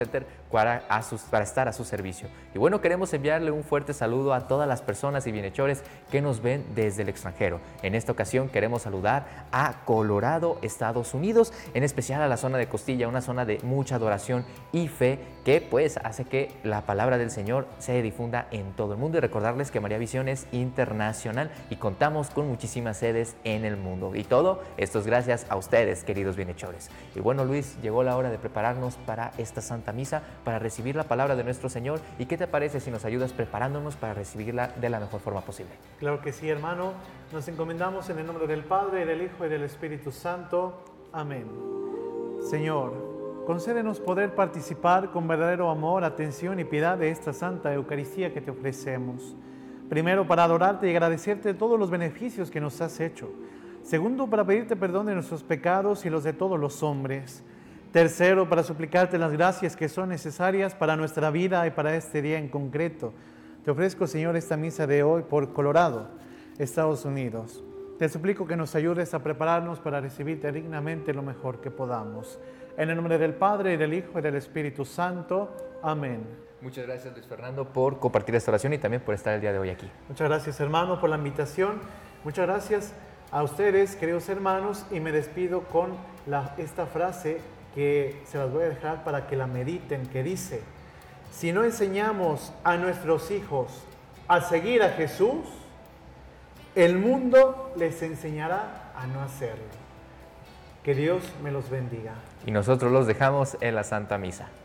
para estar a su servicio. Y bueno, queremos enviarle un fuerte saludo a todas las personas y bienhechores que nos ven desde el extranjero. En esta ocasión queremos saludar a Colorado, Estados Unidos, en especial a la zona de Costilla, una zona de mucha adoración y fe que pues hace que la palabra del Señor se difunda en todo el mundo. Y recordarles que María Visión es internacional y contamos con muchísimas sedes en el mundo. Y todo esto es gracias a ustedes, queridos bienhechores. Y bueno, Luis, llegó la hora de prepararnos para esta Santa Misa, para recibir la palabra de nuestro Señor. ¿Y qué te parece si nos ayudas preparándonos para recibirla de la mejor forma posible? Claro que sí, hermano. Nos encomendamos en el nombre del Padre, del Hijo y del Espíritu Santo. Amén. Señor, concédenos poder participar con verdadero amor, atención y piedad de esta Santa Eucaristía que te ofrecemos. Primero, para adorarte y agradecerte todos los beneficios que nos has hecho. Segundo, para pedirte perdón de nuestros pecados y los de todos los hombres. Tercero, para suplicarte las gracias que son necesarias para nuestra vida y para este día en concreto. Te ofrezco, Señor, esta misa de hoy por Colorado, Estados Unidos. Te suplico que nos ayudes a prepararnos para recibirte dignamente lo mejor que podamos. En el nombre del Padre, y del Hijo, y del Espíritu Santo. Amén. Muchas gracias, Luis Fernando, por compartir esta oración y también por estar el día de hoy aquí. Muchas gracias, hermano, por la invitación. Muchas gracias a ustedes, queridos hermanos, y me despido con esta frase que se las voy a dejar para que la mediten, que dice: si no enseñamos a nuestros hijos a seguir a Jesús, el mundo les enseñará a no hacerlo. Que Dios me los bendiga. Y nosotros los dejamos en la Santa Misa.